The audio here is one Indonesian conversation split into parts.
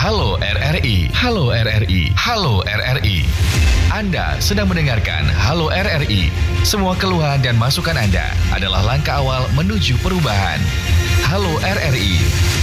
Halo RRI, Halo RRI, Halo RRI. Anda sedang mendengarkan Halo RRI. Semua keluhan dan masukan Anda adalah langkah awal menuju perubahan. Halo RRI.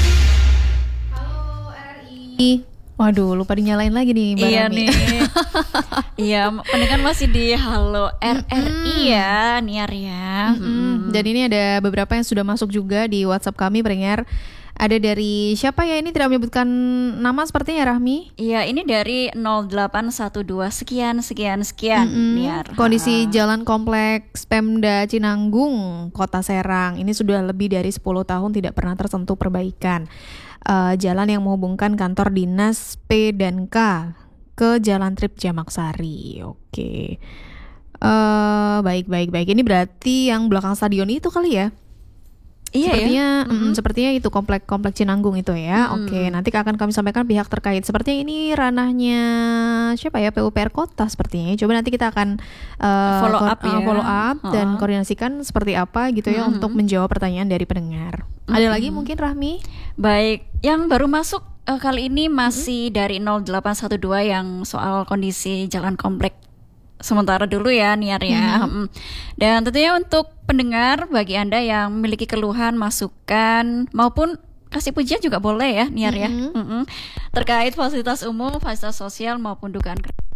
Halo RRI. Waduh, lupa dinyalain lagi nih Mbak Iya Rami. nih. Iya, pendengar masih di Halo RRI ya, Niar ya. Dan ini ada beberapa yang sudah masuk juga di WhatsApp kami pendengar. Ada dari siapa ya, ini tidak menyebutkan nama sepertinya Rahmi. Iya, ini dari 0812 sekian Niar. Kondisi jalan kompleks Pemda Cinanggung, Kota Serang ini sudah lebih dari 10 tahun tidak pernah tersentuh perbaikan. Jalan yang menghubungkan kantor dinas P dan K ke Jalan Trip Jamak Sari. Oke. Baik. Ini berarti yang belakang stadion itu kali ya? Iya Sepertinya, ya. sepertinya itu komplek Cinanggung itu ya. Oke, nanti akan kami sampaikan pihak terkait. Sepertinya ini ranahnya siapa ya, PUPR Kota sepertinya. Coba nanti kita akan Follow up dan koordinasikan seperti apa gitu ya untuk menjawab pertanyaan dari pendengar. Ada lagi mungkin Rahmi? Baik, yang baru masuk kali ini masih dari 0812 yang soal kondisi jalan komplek sementara dulu ya Niar ya. Dan tentunya untuk pendengar, bagi Anda yang memiliki keluhan, masukan maupun kasih pujian juga boleh ya Niar ya. Terkait fasilitas umum, fasilitas sosial maupun dugaan